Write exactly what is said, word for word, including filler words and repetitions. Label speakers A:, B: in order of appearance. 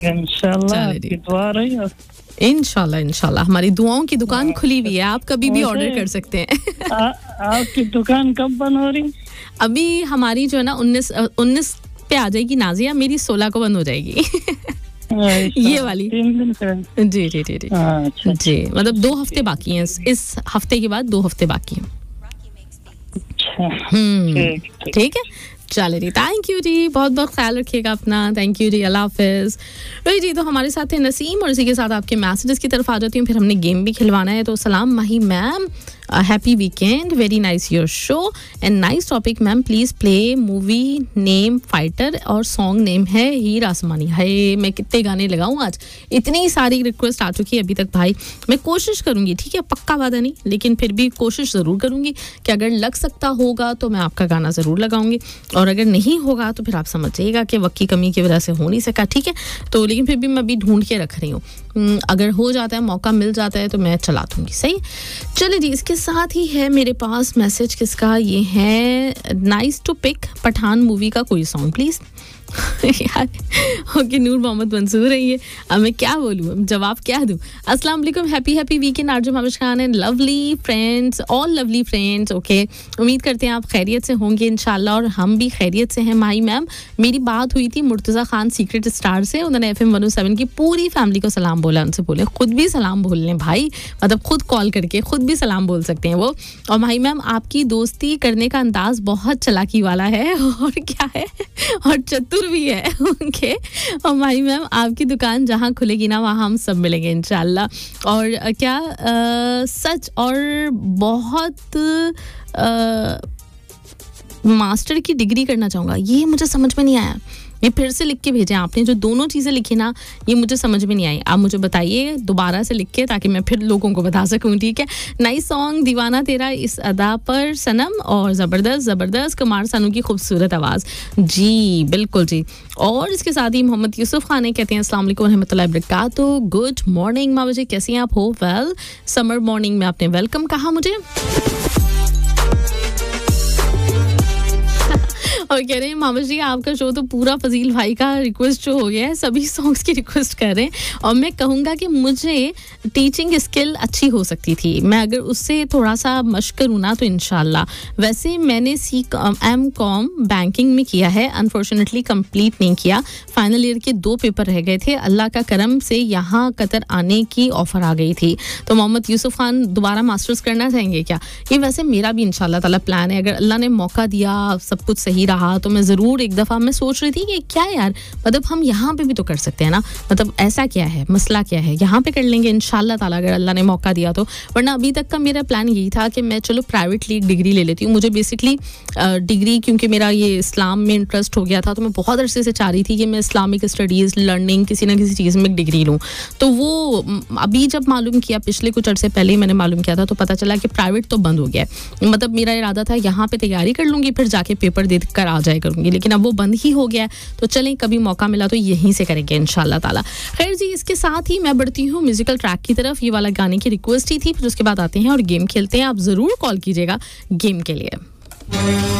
A: इंशाल्लाह
B: चलो जी।
A: आपकी दुआ रही और
B: इंशाल्लाह इंशाल्लाह हमारी दुआओं की दुकान खुली हुई है, आप कभी भी
A: वैसे-
B: ऑर्डर कर सकते हैं।
A: आ, आपकी दुकान कब बंद हो रही?
B: अभी हमारी जो है ना उन्नीस उन्नीस पे आ जाएगी नाजिया, मेरी सोलह को बंद हो जाएगी। ये वाली
A: तीन दिन से।
B: जी जी जी जी
A: हाँ, अच्छा,
B: जी, मतलब दो हफ्ते बाकी हैं, इस- इस हफ्ते के बाद दो हफ्ते बाकी हैं।
A: अच्छा
B: हम्म
A: ठीक ठीक
B: ठीक है, चले जी, थैंक यू जी, बहुत बहुत ख्याल रखिएगा अपना, थैंक यू जी, अल्लाह हाफिज। वही जी, तो हमारे साथ है नसीम और इसी के साथ आपके मैसेजेस की तरफ आ जाती हूँ, फिर हमने गेम भी खिलवाना है। तो सलाम माही ma'am, happy weekend, very nice your show and nice topic ma'am, please play movie name fighter और सॉन्ग नेम है हीर आसमानी। हाय मैं कितने गाने लगाऊं आज, इतनी सारी रिक्वेस्ट आ चुकी है अभी तक भाई। मैं कोशिश करूंगी, ठीक है, पक्का वादा नहीं, लेकिन फिर भी कोशिश ज़रूर करूंगी कि अगर लग सकता होगा तो मैं आपका गाना ज़रूर लगाऊंगी, और अगर नहीं होगा तो फिर आप समझ जाइएगा कि वक्त की कमी की वजह से हो नहीं सका, ठीक है। तो लेकिन फिर भी मैं अभी ढूंढ के रख रही हूँ, अगर हो जाता है, मौका मिल जाता है तो मैं चला दूंगी। सही, चलिए जी, इसके साथ ही है मेरे पास मैसेज किसका, ये है nice to pick Pathan movie का कोई सॉन्ग प्लीज़। यार ओके, नूर मोहम्मद मंसूर है ये, अब मैं क्या बोलूँ, अब जवाब क्या दूँ। अस्सलाम वालेकुम, happy happy weekend RJ Mohammad Khan and lovely friends, all lovely friends. Okay, उम्मीद करते हैं आप खैरियत से होंगे इंशाल्लाह, और हम भी खैरियत से हैं। माही मैम, मेरी बात हुई थी मुर्तज़ा खान सीक्रेट स्टार से, उन्होंने F M one O seven की पूरी फैमिली को सलाम बोला, उनसे बोले खुद भी सलाम बोल लें भाई, मतलब खुद कॉल करके खुद भी सलाम बोल सकते हैं वो। और माही मैम, आपकी दोस्ती करने का अंदाज बहुत चालाकी वाला है, और क्या है, और चतुर भी है। ओके, और माही मैम, आपकी दुकान जहाँ खुलेगी ना वहाँ हम सब मिलेंगे इंशाल्लाह। और अ, क्या अ, सच और बहुत अ, मास्टर की डिग्री करना चाहूँगा, ये मुझे समझ में नहीं आया, ये फिर से लिख के भेजें आपने, जो दोनों चीज़ें लिखी ना ये मुझे समझ में नहीं आई, आप मुझे बताइए दोबारा से लिख के, ताकि मैं फिर लोगों को बता सकूं, ठीक है। नाइस सॉन्ग दीवाना तेरा इस अदा पर सनम, और ज़बरदस्त ज़बरदस्त कुमार सानू की खूबसूरत आवाज़, जी बिल्कुल जी। और इसके साथ ही मोहम्मद यूसुफ खान ने कहते हैं अस्सलाम वालेकुम रहमतुल्लाहि व बरकातहू, गुड मॉर्निंग मामा जी, कैसी हैं आप? हो वेल, समर मॉर्निंग में आपने वेलकम कहा मुझे, और कह रहे हैं मामा जी आपका शो तो पूरा फजील भाई का रिक्वेस्ट शो हो गया है, सभी सॉन्ग्स की रिक्वेस्ट कर रहे हैं। और मैं कहूँगा कि मुझे टीचिंग स्किल अच्छी हो सकती थी, मैं अगर उससे थोड़ा सा मशक करूँ ना तो इंशाल्लाह। वैसे मैंने सी एम कॉम बैंकिंग में किया है, अनफॉर्चुनेटली कंप्लीट नहीं किया, फाइनल ईयर के दो पेपर रह गए थे, अल्लाह का करम से यहाँ कतर आने की ऑफ़र आ गई थी। तो मोहम्मद यूसुफ खान दोबारा मास्टर्स करना चाहेंगे क्या? ये वैसे मेरा भी इंशाल्लाह ताला प्लान है, अगर अल्लाह ने मौका दिया, सब कुछ सही रहा तो मैं ज़रूर एक दफ़ा, मैं सोच रही थी कि क्या यार, मतलब हम यहाँ पे भी तो कर सकते हैं ना, मतलब ऐसा क्या है, मसला क्या है, यहाँ पे कर लेंगे इंशाल्लाह ताला अगर अल्लाह ने मौका दिया तो। वरना अभी तक का मेरा प्लान यही था कि मैं चलो प्राइवेटली एक डिग्री ले लेती हूँ। मुझे बेसिकली डिग्री, क्योंकि मेरा ये इस्लाम में इंटरेस्ट हो गया था, तो मैं बहुत अरसे से चाह रही थी कि मैं इस्लामिक स्टडीज़ लर्निंग किसी ना किसी चीज़ में एक डिग्री लूँ। तो वो अभी जब मालूम किया, पिछले कुछ अरसे पहले ही मैंने मालूम किया था, तो पता चला कि प्राइवेट तो बंद हो गया है। मतलब मेरा इरादा था यहाँ पे तैयारी कर लूँगी, फिर जाके पेपर दे कर आ जाए करूँगी, लेकिन अब वो बंद ही हो गया है। तो चलें, कभी मौका मिला तो यहीं से करेंगे इंशाल्लाह ताला। खैर जी, इसके साथ ही मैं बढ़ती हूँ म्यूजिकल ट्रैक की तरफ, ये वाला गाने की रिक्वेस्ट ही थी, फिर उसके बाद आते हैं और गेम खेलते हैं। आप ज़रूर कॉल कीजिएगा गेम के लिए।